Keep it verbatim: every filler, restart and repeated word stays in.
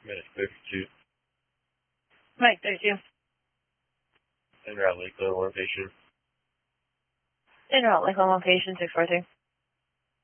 Minute clear for two. Mike, thirty-two. En route, Lakeland, one patient. En route, Lakeland, one patient, six four two.